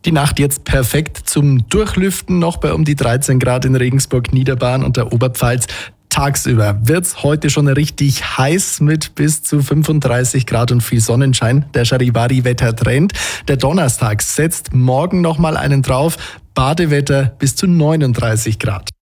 Die Nacht jetzt perfekt zum Durchlüften, noch bei um die 13 Grad in Regensburg, Niederbayern und der Oberpfalz. Tagsüber wird's heute schon richtig heiß mit bis zu 35 Grad und viel Sonnenschein. Der Charivari-Wettertrend. Der Donnerstag setzt morgen nochmal einen drauf. Badewetter bis zu 39 Grad.